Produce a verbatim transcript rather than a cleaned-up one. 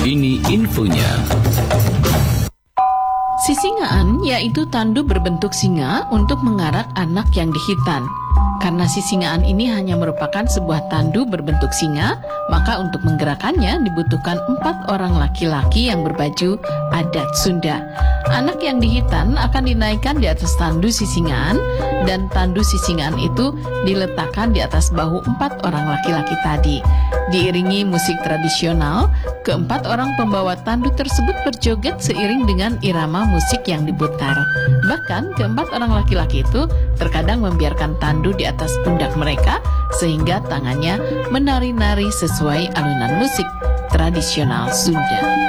Ini infonya. Sisingaan yaitu tandu berbentuk singa untuk mengarak anak yang dihitan. Karena sisingaan ini hanya merupakan sebuah tandu berbentuk singa, maka untuk menggerakkannya dibutuhkan empat orang laki-laki yang berbaju adat Sunda. Anak yang dihitan akan dinaikkan di atas tandu sisingaan, dan tandu sisingaan itu diletakkan di atas bahu empat orang laki-laki tadi. Diiringi musik tradisional, keempat orang pembawa tandu tersebut berjoget seiring dengan irama musik yang diputar. Bahkan keempat orang laki-laki itu terkadang membiarkan tandu di atas pundak mereka sehingga tangannya menari-nari sesuai alunan musik tradisional Sunda.